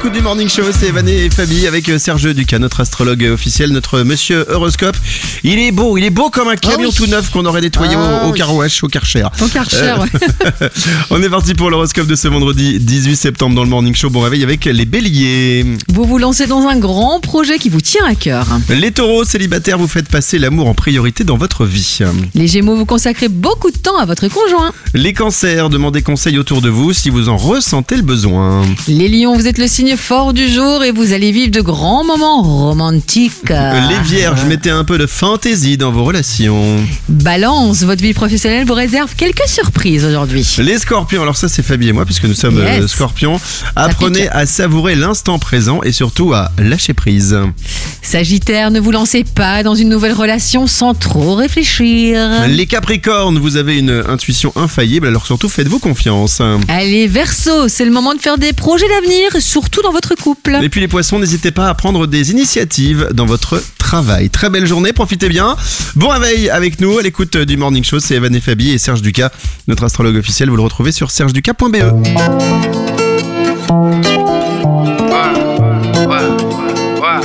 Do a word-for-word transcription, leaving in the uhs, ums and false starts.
l'écoute du Morning Show, c'est Evan et Fabi avec Serge Ducas, notre astrologue officiel, notre monsieur horoscope. Il est beau, il est beau comme un camion oh oui. tout neuf qu'on aurait nettoyé ah, au, au oui. car wash, au Karcher. Au Karcher, euh, ouais. On est parti pour l'horoscope de ce vendredi dix-huit septembre dans le Morning Show. Bon réveil avec les béliers. Vous vous lancez dans un grand projet qui vous tient à cœur. Les taureaux célibataires, vous faites passer l'amour en priorité dans votre vie. Les gémeaux, vous consacrez beaucoup de temps à votre conjoint. Les cancers, demandez conseil autour de vous si vous en ressentez le besoin. Les lions, vous êtes le signe fort du jour et vous allez vivre de grands moments romantiques. Les vierges, mettez un peu de fantaisie dans vos relations. Balance, votre vie professionnelle vous réserve quelques surprises aujourd'hui. Les scorpions, alors ça c'est Fabi et moi puisque nous sommes yes. euh, scorpions. Apprenez à savourer l'instant présent et surtout à lâcher prise. Sagittaire, ne vous lancez pas dans une nouvelle relation sans trop réfléchir. Les capricornes, vous avez une intuition infaillible, alors surtout faites-vous confiance. Allez, Verseau, c'est le moment de faire des projets d'avenir, surtout dans votre couple. Et puis les poissons, n'hésitez pas à prendre des initiatives dans votre travail. Très belle journée, profitez bien. Bon réveil avec nous à l'écoute du Morning Show, c'est Evan et Fabi et Serge Ducas, notre astrologue officiel. Vous le retrouvez sur serge ducas point b e.